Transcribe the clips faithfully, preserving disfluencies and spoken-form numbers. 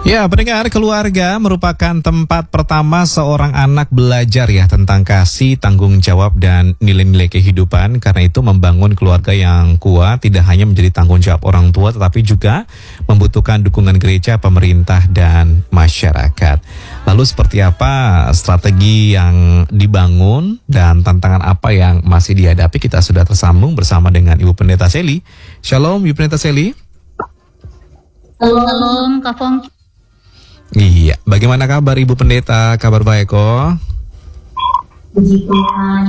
Ya, pendengar, keluarga merupakan tempat pertama seorang anak belajar ya tentang kasih, tanggung jawab, dan nilai-nilai kehidupan. Karena itu membangun keluarga yang kuat tidak hanya menjadi tanggung jawab orang tua, tetapi juga membutuhkan dukungan gereja, pemerintah, dan masyarakat. Lalu seperti apa strategi yang dibangun dan tantangan apa yang masih dihadapi? Kita sudah tersambung bersama dengan Ibu Pendeta Seli. Shalom, Ibu Pendeta Seli. Shalom, Kak Fong. Iya, bagaimana kabar Ibu Pendeta? Kabar baik kok? Puji Tuhan.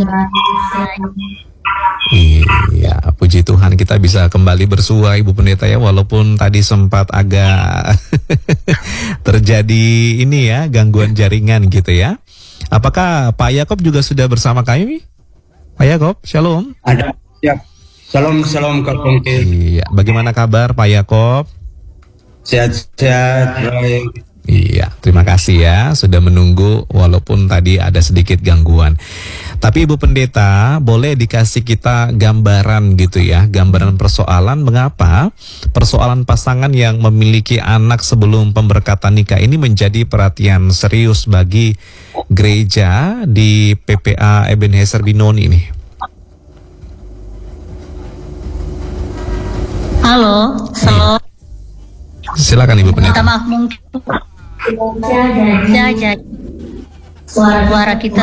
Iya, puji Tuhan kita bisa kembali bersua Ibu Pendeta ya, walaupun tadi sempat agak terjadi ini ya, gangguan jaringan gitu ya. Apakah Pak Yakob juga sudah bersama kami? Pak Yakob, shalom. Ada, siap. Shalom, shalom Kak Fong. Iya, bagaimana kabar Pak Yakob? Sehat-sehat, baik. Iya, terima kasih ya sudah menunggu walaupun tadi ada sedikit gangguan. Tapi Ibu Pendeta, boleh dikasih kita gambaran gitu ya, gambaran persoalan mengapa persoalan pasangan yang memiliki anak sebelum pemberkatan nikah ini menjadi perhatian serius bagi gereja di P P A Ebenezer Binoni ini. Halo, halo. Silakan Ibu Pendeta. Minta maaf mungkin saja suara kita.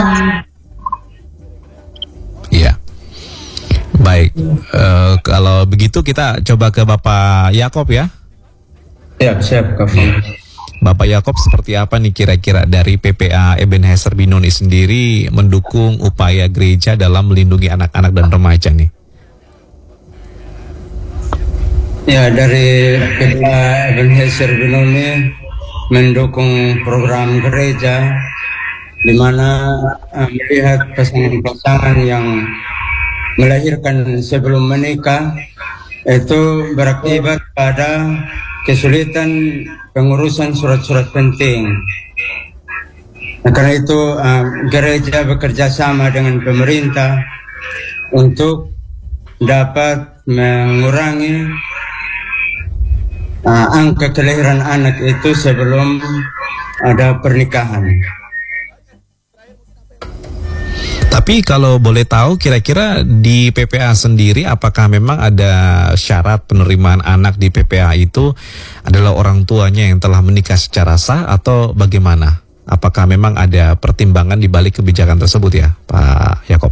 Iya. Baik. Uh, kalau begitu kita coba ke Bapak Yakob ya. Siap, siap Kak Fong. Bapak Yakob, seperti apa nih kira-kira dari P P A Ebenezer Binoni sendiri mendukung upaya gereja dalam melindungi anak-anak dan remaja nih? Ya, dari P P A Ebenezer Binoni mendukung program gereja di mana uh, melihat pasangan-pasangan yang melahirkan sebelum menikah itu berakibat pada kesulitan pengurusan surat-surat penting. Nah, karena itu uh, gereja bekerja sama dengan pemerintah untuk dapat mengurangi Uh, angka kelahiran anak itu sebelum ada pernikahan. Tapi kalau boleh tahu kira-kira di P P A sendiri apakah memang ada syarat penerimaan anak di P P A itu adalah orang tuanya yang telah menikah secara sah atau bagaimana? Apakah memang ada pertimbangan di balik kebijakan tersebut ya, Pak Yakob?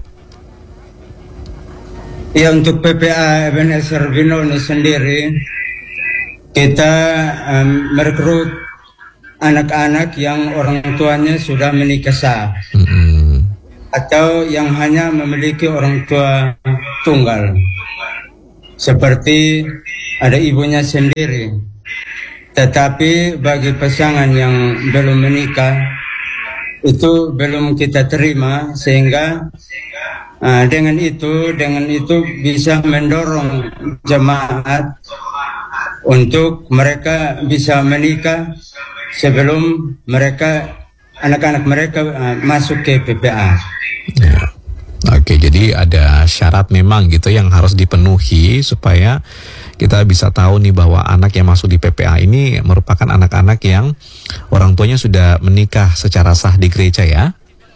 Ya, untuk P P A Ebenezer Binoni sendiri kita um, merekrut anak-anak yang orang tuanya sudah menikah sah, mm-hmm. atau yang hanya memiliki orang tua tunggal, seperti ada ibunya sendiri. Tetapi bagi pasangan yang belum menikah itu belum kita terima, sehingga uh, dengan itu dengan itu bisa mendorong jemaat untuk mereka bisa menikah sebelum mereka anak-anak mereka uh, masuk ke P P A. Ya. Oke, jadi ada syarat memang gitu yang harus dipenuhi supaya kita bisa tahu nih bahwa anak yang masuk di P P A ini merupakan anak-anak yang orang tuanya sudah menikah secara sah di gereja ya.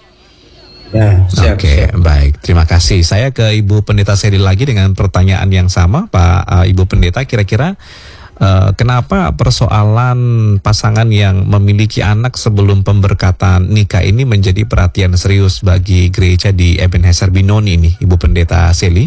Ya, siap, Oke, siap. Baik. Terima kasih. Saya ke Ibu Pendeta Seri lagi dengan pertanyaan yang sama, Pak uh, Ibu Pendeta. Kira-kira uh, kenapa persoalan pasangan yang memiliki anak sebelum pemberkatan nikah ini menjadi perhatian serius bagi gereja di Ebenezer Binoni ini, Ibu Pendeta Seli?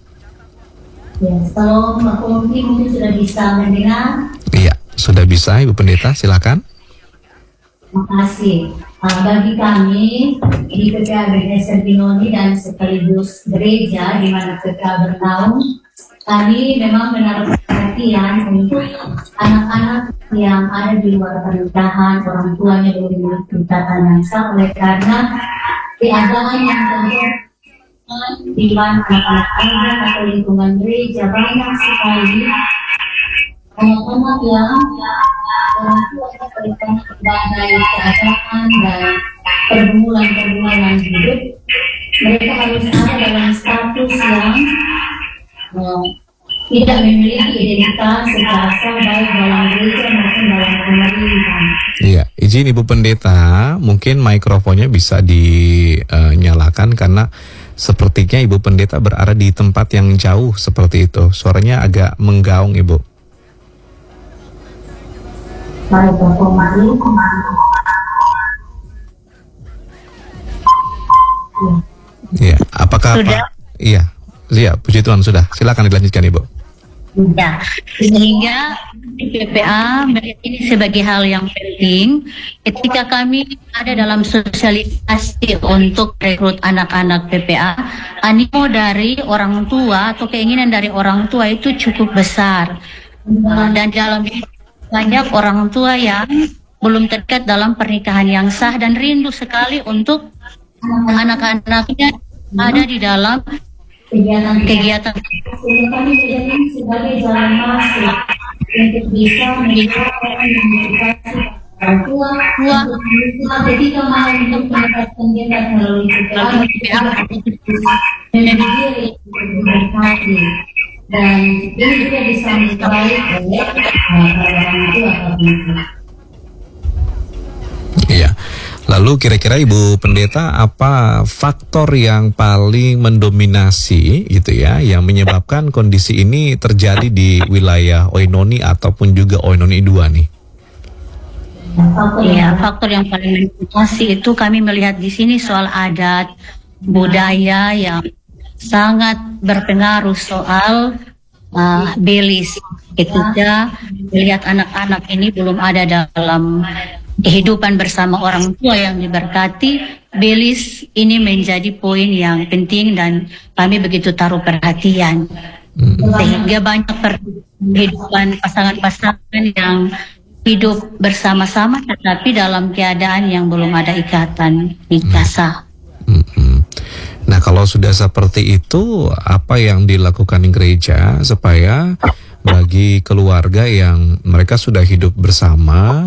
Ya, kalau Mbak Fongki mungkin sudah bisa mendengar. Iya, sudah bisa Ibu Pendeta, silakan. Terima kasih. Uh, bagi kami di P P A Ebenezer Binoni dan sekaligus gereja di mana P P A bernaung, kami memang menaruh perhatian untuk anak-anak yang ada di luar pernikahan, orang tuanya belum memiliki ikatan yang sah, oleh karena keadaan yang terjadi di mana anak-anak anak atau lingkungan gereja banyak sekali anak-anak yang orang tuanya berikan berbagai keadaan dan pergumulan-pergumulan hidup. Mereka harus ada dalam status yang uh, tidak memiliki identitas secara sah baik dalam gereja maupun dalam pemerintah. Izin Ibu Pendeta, mungkin mikrofonnya bisa dinyalakan karena sepertinya Ibu Pendeta berada di tempat yang jauh seperti itu. Suaranya agak menggaung, Ibu. Iya, apakah Sudah? Pak? Iya, iya, puji Tuhan sudah. Silakan dilanjutkan, Ibu. Ya, sehingga P P A melihat ini sebagai hal yang penting ketika kami ada dalam sosialisasi untuk rekrut anak-anak P P A, animo dari orang tua atau keinginan dari orang tua itu cukup besar. Uh, dan dalam banyak orang tua yang belum terdekat dalam pernikahan yang sah dan rindu sekali untuk anak-anaknya ada di dalam kegiatan. Sehingga kami menjadi sebagai jalan masuk untuk bisa meningkatkan edukasi orang tua untuk bisa ketika mau untuk mendapatkan dekat melalui P P A menjadi diberkati, dan ini juga disambut baik oleh orang tua kami. Iya. Lalu kira-kira Ibu Pendeta, apa faktor yang paling mendominasi gitu ya, yang menyebabkan kondisi ini terjadi di wilayah Oinoni ataupun juga Oinoni dua nih? Ya, faktor yang paling mendominasi itu kami melihat di sini soal adat, budaya yang sangat berpengaruh soal uh, belis. Ketika melihat anak-anak ini belum ada dalam kehidupan bersama orang tua yang diberkati, belis ini menjadi poin yang penting dan kami begitu taruh perhatian. Sehingga banyak kehidupan pasangan-pasangan yang hidup bersama-sama tetapi dalam keadaan yang belum ada ikatan nikah sah. Nah, kalau sudah seperti itu, apa yang dilakukan gereja supaya bagi keluarga yang mereka sudah hidup bersama,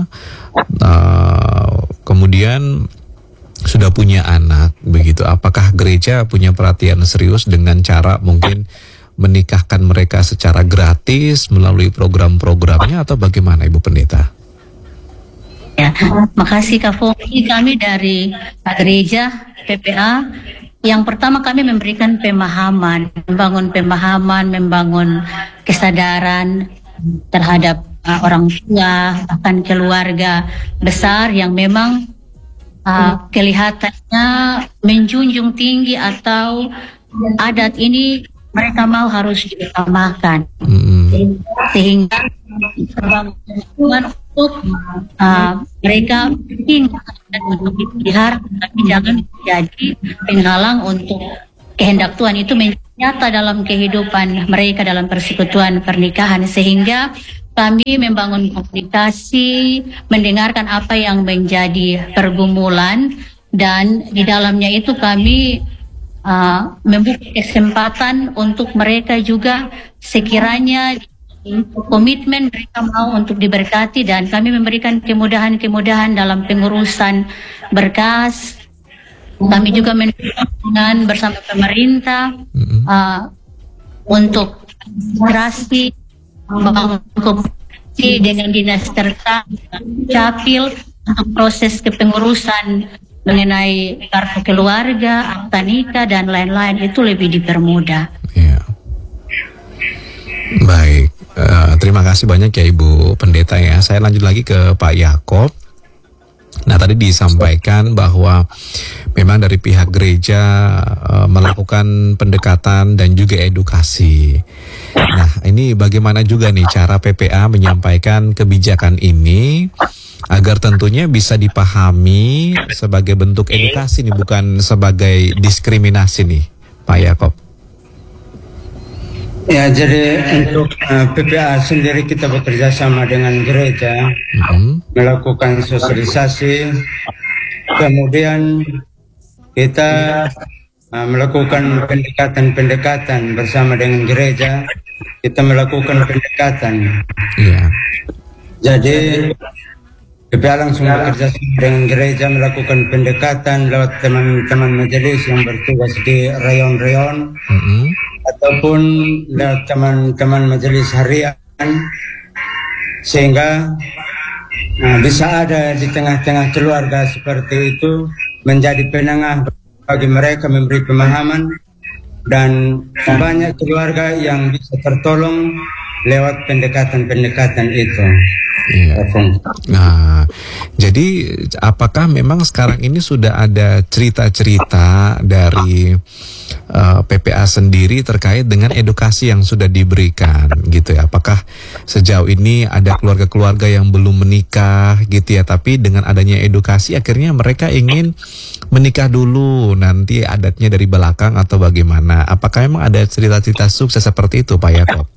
uh, kemudian sudah punya anak, begitu? Apakah gereja punya perhatian serius dengan cara mungkin menikahkan mereka secara gratis melalui program-programnya atau bagaimana, Ibu Pendeta? Ya, makasih Kak Fomi. Kami dari gereja P P A, yang pertama kami memberikan pemahaman, membangun pemahaman, membangun kesadaran terhadap uh, orang tua, bahkan keluarga besar yang memang uh, kelihatannya menjunjung tinggi atau adat ini mereka mau harus diutamakan. Mm-hmm. Sehingga terbangun untuk uh, mereka ingin untuk dipelihara, tapi jangan menjadi penghalang untuk kehendak Tuhan itu nyata dalam kehidupan mereka dalam persekutuan pernikahan. Sehingga kami membangun komunikasi, mendengarkan apa yang menjadi pergumulan, dan di dalamnya itu kami uh, membuka kesempatan untuk mereka juga sekiranya komitmen mereka mau untuk diberkati, dan kami memberikan kemudahan-kemudahan dalam pengurusan berkas. Kami juga mendukung bersama pemerintah uh, untuk administrasi, membangun komunikasi dengan dinas terkait, capil untuk proses kepengurusan mengenai kartu keluarga, akta nikah dan lain-lain itu lebih dipermudah. Ya. Baik, uh, terima kasih banyak ya Ibu Pendeta ya. Saya lanjut lagi ke Pak Yakob. Nah, tadi disampaikan bahwa memang dari pihak gereja uh, melakukan pendekatan dan juga edukasi. Nah, ini bagaimana juga nih cara P P A menyampaikan kebijakan ini agar tentunya bisa dipahami sebagai bentuk edukasi nih, bukan sebagai diskriminasi nih, Pak Yakob. Ya, jadi untuk uh, P P A sendiri kita bekerja sama dengan gereja, mm-hmm. melakukan sosialisasi, kemudian kita uh, melakukan pendekatan-pendekatan bersama dengan gereja, kita melakukan pendekatan. Yeah. Jadi P P A langsung bekerja sama dengan gereja, melakukan pendekatan lewat teman-teman majelis yang bertugas di rayon-rayon, mm-hmm. ataupun lewat teman-teman majelis harian, sehingga nah, bisa ada di tengah-tengah keluarga seperti itu, menjadi penengah bagi mereka, memberi pemahaman, dan banyak keluarga yang bisa tertolong lewat pendekatan-pendekatan itu. Iya. Nah, jadi apakah memang sekarang ini sudah ada cerita-cerita dari uh, P P A sendiri terkait dengan edukasi yang sudah diberikan gitu ya? Apakah sejauh ini ada keluarga-keluarga yang belum menikah gitu ya, tapi dengan adanya edukasi akhirnya mereka ingin menikah dulu, nanti adatnya dari belakang atau bagaimana? Apakah memang ada cerita-cerita sukses seperti itu, Pak Yakob?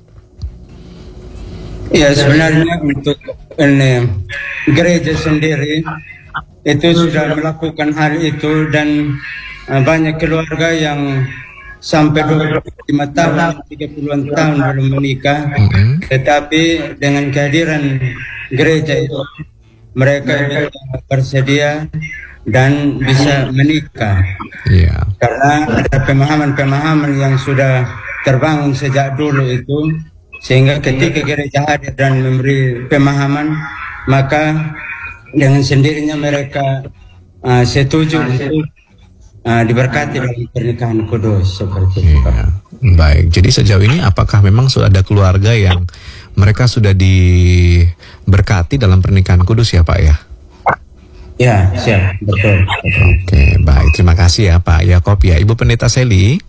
Ya, sebenarnya untuk ini, gereja sendiri itu sudah melakukan hal itu, dan uh, banyak keluarga yang sampai dua puluh lima tahun, tiga puluhan tahun belum menikah, mm-hmm. tetapi dengan kehadiran gereja itu mereka bisa bersedia dan bisa menikah. Yeah. Karena ada pemahaman-pemahaman yang sudah terbangun sejak dulu itu, sehingga ketika gereja hadir dan memberi pemahaman, maka dengan sendirinya mereka uh, setuju untuk uh, diberkati dalam pernikahan kudus seperti itu. Ya, baik, jadi sejauh ini apakah memang sudah ada keluarga yang mereka sudah diberkati dalam pernikahan kudus ya Pak ya? Ya, siap, betul, betul. Oke, baik, terima kasih ya Pak Yakob ya. Ibu Pendeta Seli.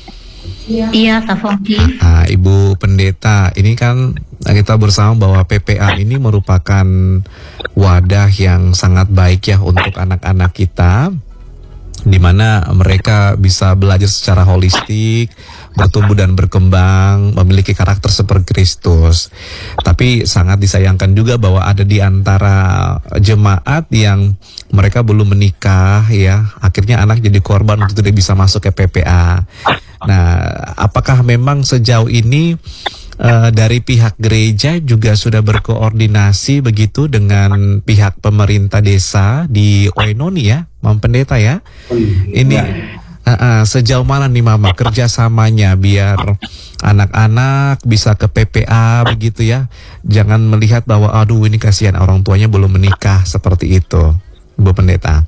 Iya, Kak Fongki. Ah, Ibu Pendeta, ini kan kita bersama bahwa P P A ini merupakan wadah yang sangat baik ya untuk anak-anak kita, di mana mereka bisa belajar secara holistik, bertumbuh dan berkembang, memiliki karakter seperti Kristus. Tapi sangat disayangkan juga bahwa ada di antara jemaat yang mereka belum menikah ya, akhirnya anak jadi korban untuk tidak bisa masuk ke P P A. Nah, apakah memang sejauh ini uh, dari pihak gereja juga sudah berkoordinasi begitu dengan pihak pemerintah desa di Oenoni ya, Mam Pendeta ya? Ini uh, uh, sejauh mana nih Mama kerjasamanya biar anak-anak bisa ke P P A begitu ya? Jangan melihat bahwa aduh ini kasihan orang tuanya belum menikah seperti itu, Bu Pendeta.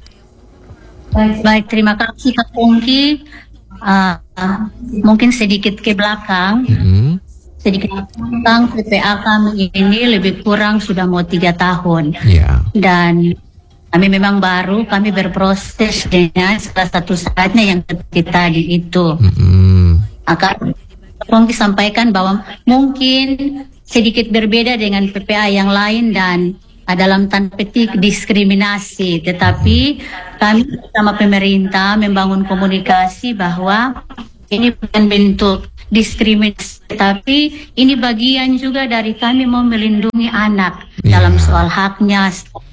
Baik, terima kasih Kak Pongki. Uh, uh, mungkin sedikit ke belakang, mm-hmm. sedikit tentang P P A kami ini lebih kurang sudah mau tiga tahun, yeah. Dan kami memang baru, kami berproses dengan salah satu saatnya yang kita di itu. Mm-hmm. Akan Pongki sampaikan bahwa mungkin sedikit berbeda dengan P P A yang lain dan dalam tanda petik diskriminasi, tetapi kami bersama pemerintah membangun komunikasi bahwa ini bukan bentuk diskriminasi, tetapi ini bagian juga dari kami mau melindungi anak yeah. dalam soal haknya,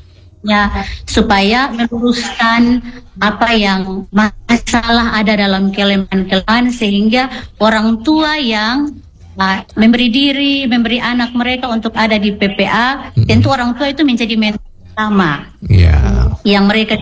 supaya meluruskan apa yang masalah ada dalam kelemahan-kelemahan, sehingga orang tua yang Nah, memberi diri, memberi anak mereka untuk ada di P P A, hmm. tentu orang tua itu menjadi mentor utama, yeah. yang mereka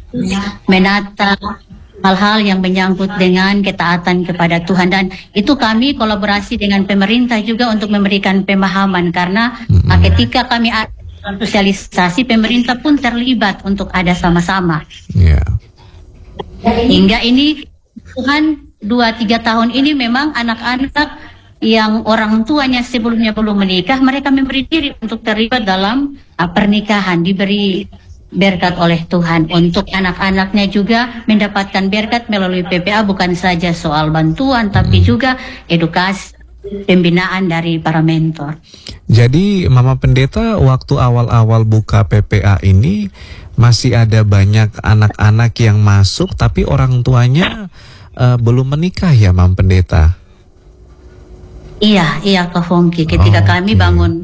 menata hal-hal yang menyangkut dengan ketaatan kepada Tuhan, dan itu kami kolaborasi dengan pemerintah juga untuk memberikan pemahaman, karena hmm. nah, ketika kami ada sosialisasi, pemerintah pun terlibat untuk ada sama-sama. Yeah. Hingga ini Tuhan dua tiga tahun ini memang anak-anak yang orang tuanya sebelumnya belum menikah, mereka memberi diri untuk terlibat dalam uh, pernikahan, diberi berkat oleh Tuhan. Untuk anak-anaknya juga mendapatkan berkat melalui P P A, bukan saja soal bantuan, tapi juga edukasi, pembinaan dari para mentor. Jadi Mama Pendeta, waktu awal-awal buka P P A ini masih ada banyak anak-anak yang masuk, tapi orang tuanya uh, belum menikah ya Mama Pendeta? Iya, iya Kak Fongki. Ketika oh, kami okay. bangun,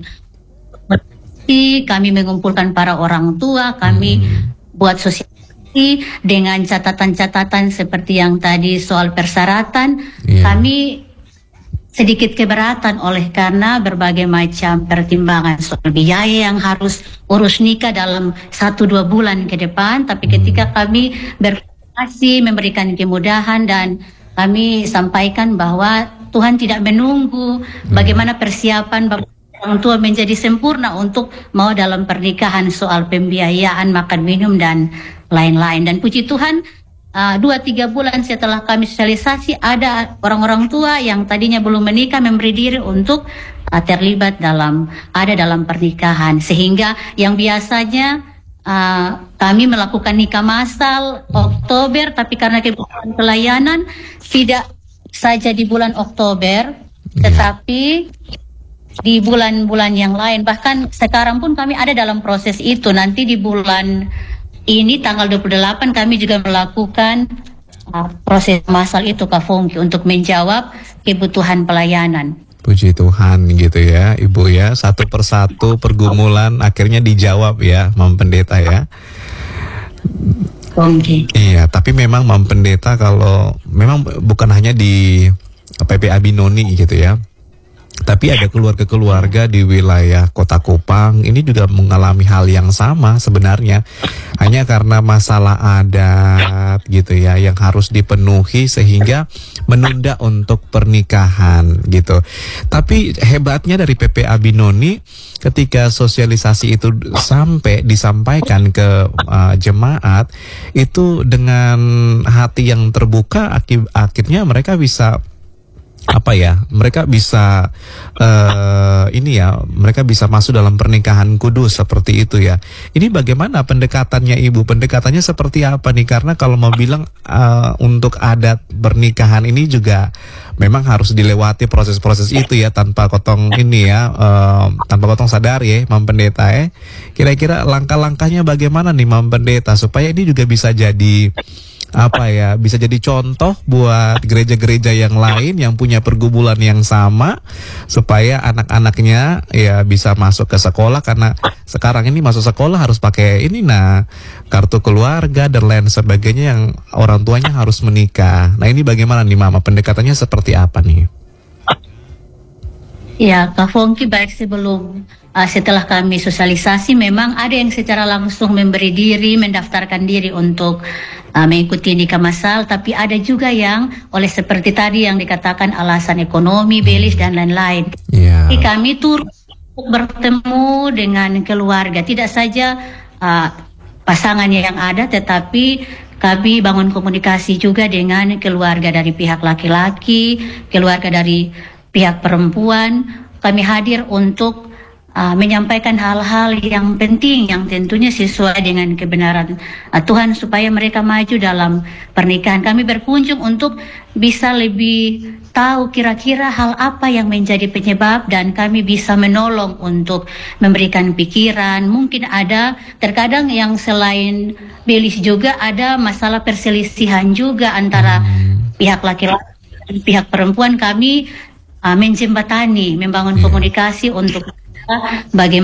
kami mengumpulkan para orang tua, kami hmm. buat sosialisasi dengan catatan-catatan seperti yang tadi soal persyaratan. Yeah. Kami sedikit keberatan oleh karena berbagai macam pertimbangan soal biaya yang harus urus nikah dalam satu dua bulan ke depan. Tapi ketika kami berkomunikasi, memberikan kemudahan, dan kami sampaikan bahwa Tuhan tidak menunggu bagaimana persiapan orang tua menjadi sempurna untuk mau dalam pernikahan, soal pembiayaan, makan minum dan lain-lain. Dan puji Tuhan, uh, dua tiga bulan setelah kami sosialisasi, ada orang-orang tua yang tadinya belum menikah memberi diri untuk uh, terlibat dalam ada dalam pernikahan, sehingga yang biasanya uh, kami melakukan nikah massal Oktober, tapi karena kebutuhan pelayanan tidak saja di bulan Oktober, tetapi di bulan-bulan yang lain. Bahkan sekarang pun kami ada dalam proses itu. Nanti di bulan ini tanggal dua puluh delapan kami juga melakukan uh, proses masal itu Kak Fongki untuk menjawab kebutuhan pelayanan. Puji Tuhan gitu ya Ibu ya, satu persatu pergumulan akhirnya dijawab ya Mam Pendeta ya. Fongki. Iya, tapi memang Mam Pendeta kalau memang bukan hanya di P P A Binoni gitu ya, tapi ada keluarga-keluarga di wilayah Kota Kupang ini juga mengalami hal yang sama sebenarnya. Hanya karena masalah adat gitu ya yang harus dipenuhi sehingga menunda untuk pernikahan gitu. Tapi hebatnya dari P P A Binoni, ketika sosialisasi itu sampai disampaikan ke uh, jemaat itu dengan hati yang terbuka, akib- akhirnya mereka bisa apa ya, mereka bisa uh, ini ya, mereka bisa masuk dalam pernikahan kudus seperti itu ya. Ini bagaimana pendekatannya Ibu? Pendekatannya seperti apa nih? Karena kalau mau bilang uh, untuk adat pernikahan ini juga memang harus dilewati proses-proses itu ya, tanpa potong ini ya, uh, tanpa potong sadar ya, Mam Pendeta ya. Kira-kira langkah-langkahnya bagaimana nih Mam Pendeta supaya ini juga bisa jadi apa ya, bisa jadi contoh buat gereja-gereja yang lain yang punya pergumulan yang sama, supaya anak-anaknya ya bisa masuk ke sekolah. Karena sekarang ini masuk sekolah harus pakai ini nah kartu keluarga dan lain sebagainya, yang orang tuanya harus menikah. Nah ini bagaimana nih Mama, pendekatannya seperti apa nih? Ya Kak Fongki, baik sebelum uh, setelah kami sosialisasi memang ada yang secara langsung memberi diri, mendaftarkan diri untuk uh, mengikuti nikah massal, tapi ada juga yang oleh seperti tadi yang dikatakan alasan ekonomi, belis dan lain-lain. Yeah. Jadi kami turut bertemu dengan keluarga, tidak saja uh, pasangan yang ada, tetapi kami bangun komunikasi juga dengan keluarga dari pihak laki-laki, keluarga dari pihak perempuan. Kami hadir untuk uh, menyampaikan hal-hal yang penting yang tentunya sesuai dengan kebenaran uh, Tuhan supaya mereka maju dalam pernikahan. Kami berkunjung untuk bisa lebih tahu kira-kira hal apa yang menjadi penyebab, dan kami bisa menolong untuk memberikan pikiran. Mungkin ada terkadang yang selain belis juga ada masalah perselisihan juga antara pihak laki-laki dan pihak perempuan. Kami Uh, menjembatani, membangun yeah. komunikasi untuk bagaimana